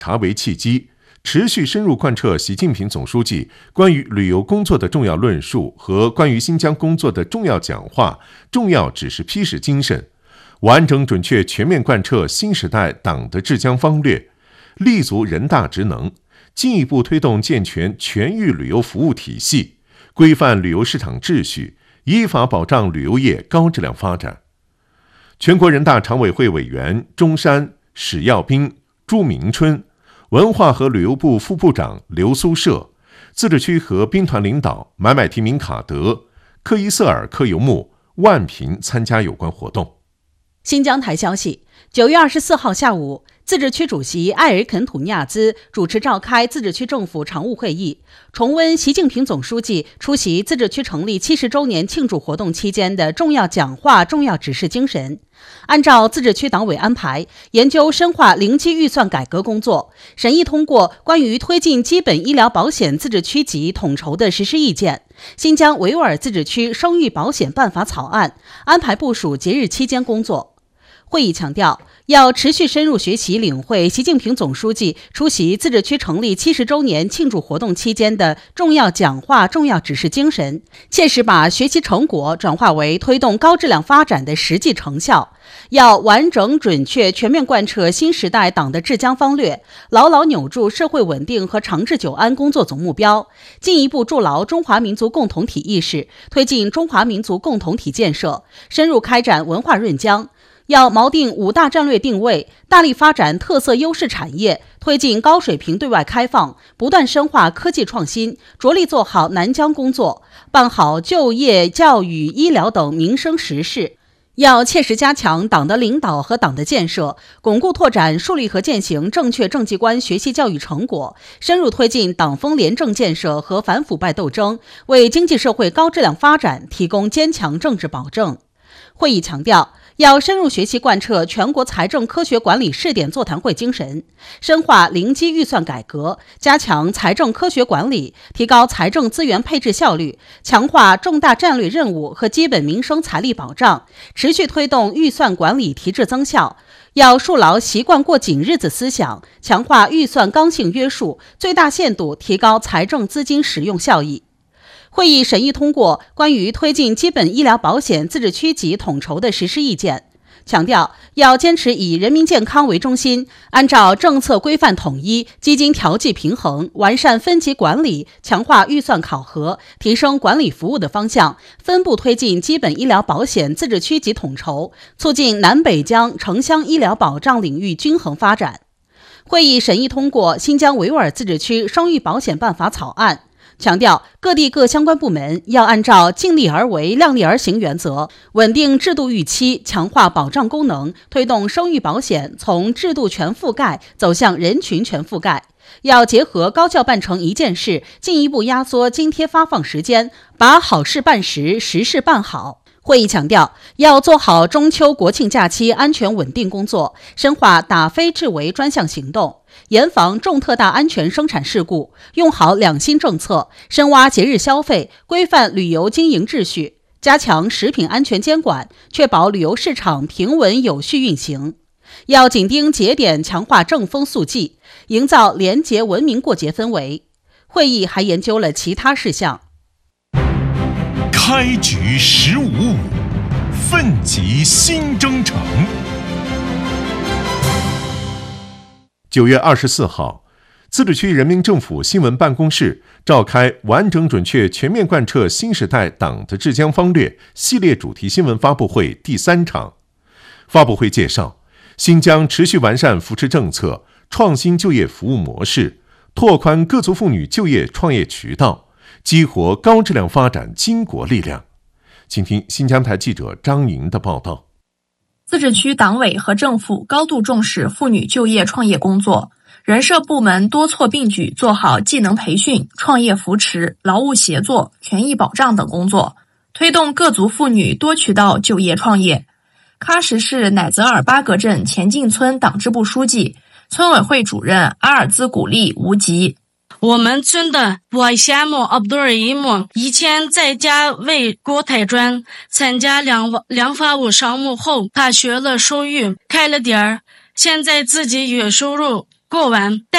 查为契机，持续深入贯彻习近平总书记关于旅游工作的重要论述和关于新疆工作的重要讲话、重要指示批示精神，完整准确全面贯彻新时代党的治疆方略，立足人大职能，进一步推动健全全域旅游服务体系，规范旅游市场秩序，依法保障旅游业高质量发展。全国人大常委会委员钟山、史耀斌、朱明春，文化和旅游部副部长刘苏摄，自治区和兵团领导买买提名卡德、克伊瑟尔克尤木、万平参加有关活动。 新疆台消息，9月24号下午，自治区主席艾尔肯·土尼亚兹主持召开自治区政府常务会议，重温习近平总书记出席自治区成立70周年庆祝活动期间的重要讲话、重要指示精神。按照自治区党委安排，研究深化零基预算改革工作，审议通过关于推进基本医疗保险自治区级统筹的实施意见、新疆维吾尔自治区生育保险办法草案，安排部署节日期间工作。会议强调，要持续深入学习领会习近平总书记出席自治区成立70周年庆祝活动期间的重要讲话、重要指示精神，切实把学习成果转化为推动高质量发展的实际成效。要完整、准确、全面贯彻新时代党的治疆方略，牢牢扭住社会稳定和长治久安工作总目标，进一步筑牢中华民族共同体意识，推进中华民族共同体建设，深入开展文化润疆。要锚定5大战略定位，大力发展特色优势产业，推进高水平对外开放，不断深化科技创新，着力做好南疆工作，办好就业、教育、医疗等民生实事。要切实加强党的领导和党的建设，巩固拓展树立和践行正确政绩观学习教育成果，深入推进党风廉政建设和反腐败斗争，为经济社会高质量发展提供坚强政治保证。会议强调，要深入学习贯彻全国财政科学管理试点座谈会精神，深化零基预算改革，加强财政科学管理，提高财政资源配置效率，强化重大战略任务和基本民生财力保障，持续推动预算管理提质增效。要树牢习惯过紧日子思想，强化预算刚性约束，最大限度提高财政资金使用效益。会议审议通过关于推进基本医疗保险自治区级统筹的实施意见，强调要坚持以人民健康为中心，按照政策规范统一、基金调剂平衡、完善分级管理、强化预算考核、提升管理服务的方向，分步推进基本医疗保险自治区级统筹，促进南北疆城乡医疗保障领域均衡发展。会议审议通过新疆维吾尔自治区生育保险办法草案，强调各地各相关部门要按照尽力而为、量力而行原则，稳定制度预期，强化保障功能，推动生育保险从制度全覆盖走向人群全覆盖。要结合高效办成一件事，进一步压缩津贴发放时间，把好事办实，实事办好。会议强调，要做好中秋国庆假期安全稳定工作，深化打非治为专项行动，严防重特大安全生产事故，用好两新政策，深挖节日消费，规范旅游经营秩序，加强食品安全监管，确保旅游市场平稳有序运行。要紧盯节点，强化正风肃纪，营造廉洁文明过节氛围。会议还研究了其他事项。 开局15舞，奋楫新征程。 9月24号，自治区人民政府新闻办公室召开完整准确全面贯彻新时代党的治疆方略系列主题新闻发布会第3场。发布会介绍，新疆持续完善扶持政策，创新就业服务模式，拓宽各族妇女就业创业渠道，激活高质量发展巾帼力量。请听新疆台记者张莹的报道。 自治区党委和政府高度重视妇女就业创业工作，人社部门多措并举做好技能培训、创业扶持、劳务协作、权益保障等工作，推动各族妇女多渠道就业创业。喀什市乃泽尔巴格镇前进村党支部书记、村委会主任阿尔兹古丽吴吉， 我们村的瓦夏木阿卜杜尔伊木以前在家为国台专参加两法务项目后，他学了手语，开了店儿，现在自己月收入过万。